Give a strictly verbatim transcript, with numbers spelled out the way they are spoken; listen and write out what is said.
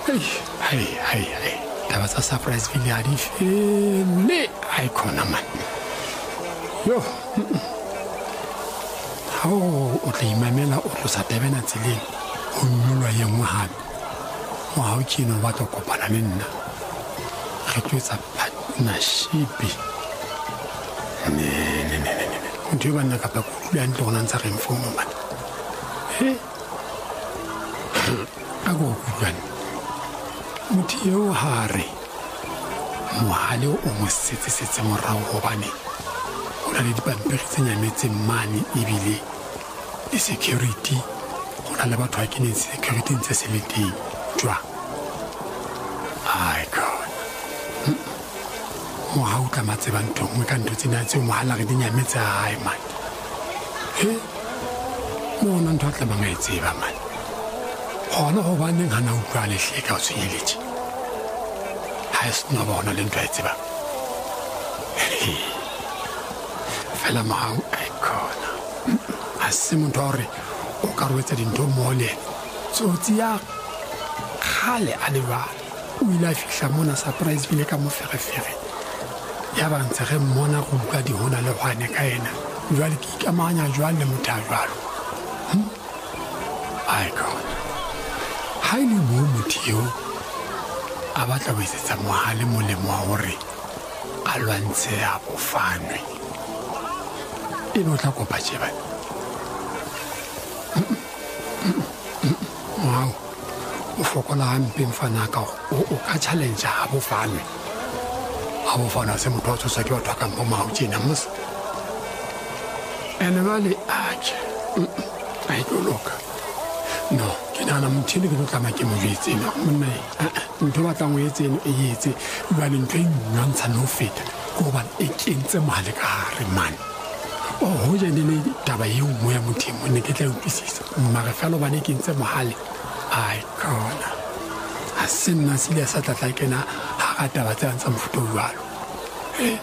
Hey, hey, hey, hey. Taba tsa surprise vile a di fele ai khona man. Yo. How o tla imamela o tlosa tebena tseleng o nyolwa ye nngwe hape. Mo ha o kino ba tlo kopana le nna. Re tloetsa partnership. Ne ne ne ne. Ntho ba nna ka pa kutlwa ntlo gona ntsa re mfomo man. He. Ago kutlwana. Motho eo hare mohale o mo setse morao gobane o na le dipampiri tse nyametseng mane ebile le security go na le batho ba keneng security tse se le teng jwa ai god mo ha o tla matseba ntho ngwe ka ntho tsena tse mohala re di nyametse ai man he mo na ntho tla ba ngaetseba man gona go baneng hana utlwa le hle ka o tshwenyeletše ha se no bona le ntwa etseba fela mahau a khona a se motho hore o ka rwetsa dintho mo le tsotsi ya khale a le ba o ile a fihla mona surprise bile ka mo ferefere ya ba ntse re mmona go utlwa di hona le gwane ka ena jwale ke ikamanya jwale le motho a jwalo ai khona ha ile mo motho yo a batla go isetsa mohale molemo wa gore a lwantshe a bofanwe e no tla kopa tjeba wow o fokola hampe mfana ka o ka challenge a bofanwe a bofana se motho a tsosa ke batho ka mpo ma o tsena mos ene vale ache ai go loka no ke nana mthini ke tla make mo jetsena monna ntho ba tla ngwetseng e yetse ba le ntwe nyantsha no feta go ba e kentse male ka re man o ho je le taba ye mo ya mothimo ne ke tla utlwisisa mara fela ba ne kentse mohale ai khona a sinna sile sa tla tla kena ha ga taba tsa ntsa mfuto jwalo eh